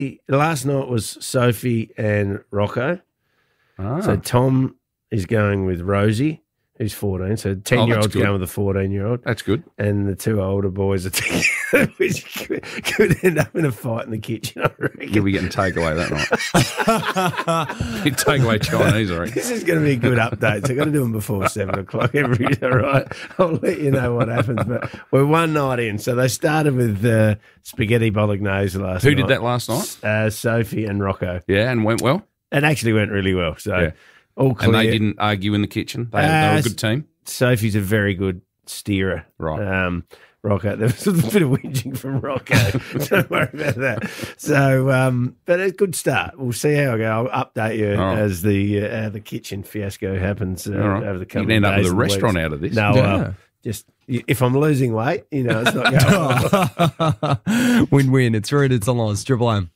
last night was Sophie and Rocco. So Tom is going with Rosie, who's 14. So 10-year-old's going with a 14-year-old. That's good. And the two older boys are together, which could end up in a fight in the kitchen, I reckon. You'll be getting takeaway that night. You takeaway Chinese, I reckon. This is going to be a good update. So I've got to do them before 7 o'clock every day, all right? I'll let you know what happens. But we're one night in. So they started with spaghetti bolognese last night. Who did that last night? Sophie and Rocco. Yeah, and went well? It actually went really well. So all clear. And they didn't argue in the kitchen? They were a good team? Sophie's a very good steerer. Right. Rocco, there was a bit of whinging from Rocco. Don't worry about that. So, but a good start. We'll see how I go. I'll update you as the kitchen fiasco happens over the coming days. You can end up with a weeks. restaurant out of this. No, just if I'm losing weight, it's not going. Win-win. It's Rooted and Loz, Triple M.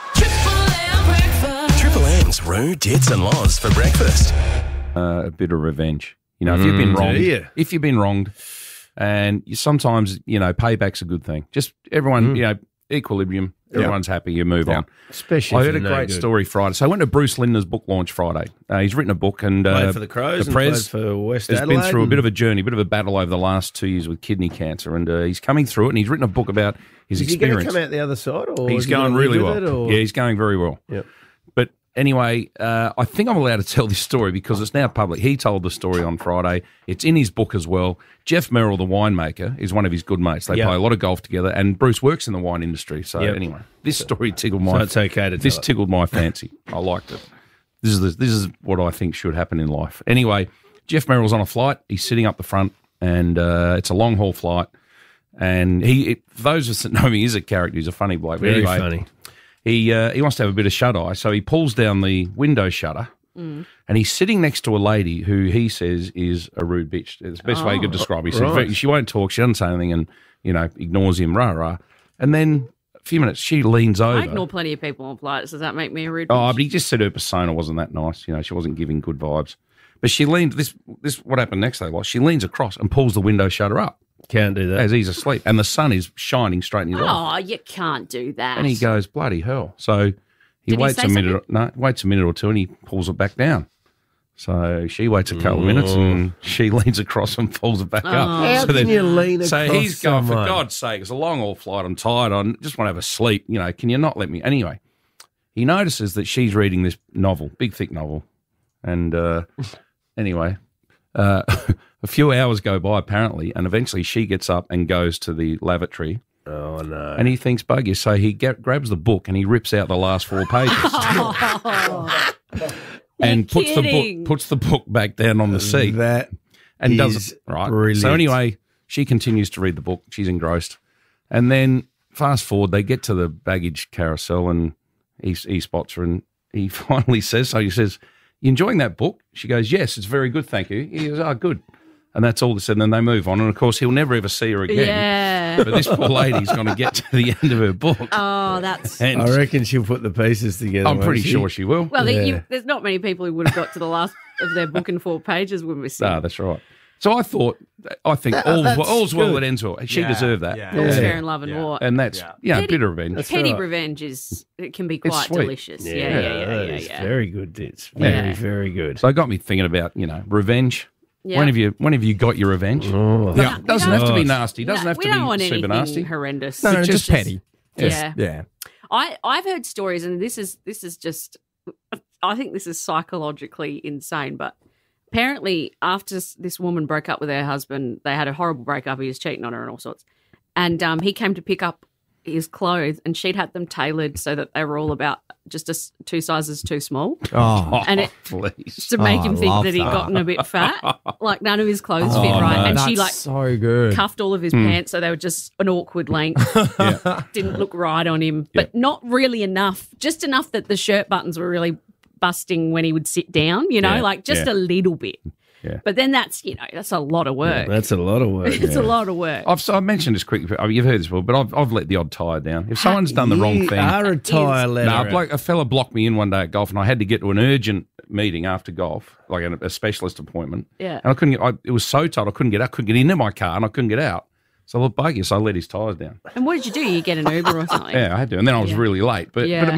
Triple M's Rude, Tits and Loz for breakfast. A bit of revenge. If you've been wronged, and sometimes, payback's a good thing. Just everyone, equilibrium. Everyone's happy. You move on. Especially I heard a great story Friday. So I went to Bruce Linder's book launch Friday. He's written a book and played for the Crows, the Prez, played for West has Adelaide. been through a bit of a journey, a bit of a battle over the last 2 years with kidney cancer, and he's coming through it. And he's written a book about his experience. Is he going to come out the other side, or he's going really well? Yeah, he's going very well. Yep. But anyway, I think I'm allowed to tell this story because it's now public. He told the story on Friday. It's in his book as well. Jeff Merrill, the winemaker, is one of his good mates. They play a lot of golf together, and Bruce works in the wine industry. So anyway, this story tickled my. So it's okay to this tickled my fancy. I liked it. This is what I think should happen in life. Anyway, Jeff Merrill's on a flight. He's sitting up the front, and it's a long haul flight. And for those of us that know him, he is a character. He's a funny bloke. Very funny. He wants to have a bit of shut-eye, so he pulls down the window shutter, and he's sitting next to a lady who he says is a rude bitch. It's the best way you could describe it. He said, she won't talk, she doesn't say anything, and, ignores him, rah-rah. And then a few minutes, she leans over. I ignore plenty of people on flights. Does that make me a rude bitch? Oh, but he just said her persona wasn't that nice. She wasn't giving good vibes. But she leaned, what happened next, though, was she leans across and pulls the window shutter up. Can't do that. As he's asleep. And the sun is shining straight in his eye. Oh, you can't do that. And he goes, bloody hell. So he waits a minute or two and he pulls it back down. So she waits a couple of minutes and she leans across and pulls it back up. How can you lean across So he's going, someone? for God's sake, it's a long haul flight. I'm tired. I just want to have a sleep. Can you not let me? Anyway, he notices that she's reading this novel, big, thick novel. And anyway, a few hours go by, apparently, and eventually she gets up and goes to the lavatory. Oh, no. And he thinks, bugger. So he grabs the book and he rips out the last 4 pages. And puts the book back down on the seat. That and is does it, right? brilliant. So anyway, she continues to read the book. She's engrossed. And then fast forward, they get to the baggage carousel and he spots her and he finally says, so he says, you enjoying that book? She goes, yes, it's very good, thank you. He goes, oh, good. And that's all they said. And then they move on. And, of course, he'll never ever see her again. Yeah. But this poor lady's going to get to the end of her book. Oh, that's... And I reckon she'll put the pieces together. I'm pretty sure she will. Well, there's not many people who would have got to the last of their book in 4 pages when we see. No, that's right. So I think all's well that ends well. She deserved that. All's fair in love and war. And that's, a bit of revenge. Petty revenge it can be quite sweet. Delicious. Yeah. Very good, It's very, very good. So it got me thinking about, revenge. Yeah. When have you got your revenge? Oh. Yeah. Doesn't have to be nasty. Doesn't have to we don't want be super anything nasty. horrendous. No, just petty. Yeah. I've heard stories, and this is just, I think this is psychologically insane, but apparently after this woman broke up with her husband, they had a horrible breakup. He was cheating on her and all sorts. And he came to pick up his clothes, and she'd had them tailored so that they were all about just 2 sizes too small. Oh, and please. to make him think love that he'd that. gotten a bit fat, like none of his clothes fit right, and she that's so good. cuffed all of his pants so they were just an awkward length. Didn't look right on him, but not really enough, just enough that the shirt buttons were really busting when he would sit down, like just a little bit. Yeah. But then that's a lot of work. That's a lot of work. It's a lot of work. I've mentioned this quickly. You've heard this before, but I've let the odd tyre down. If someone's done the wrong thing, a tyre letter. a fella blocked me in one day at golf, and I had to get to an urgent meeting after golf, like a specialist appointment. Yeah. And I couldn't get. It was so tight, I couldn't get out. Couldn't get into my car, and I couldn't get out. So I thought, bugger, so I let his tyres down. And what did you do? You get an Uber or something? Yeah, I had to, and then I was really late. But it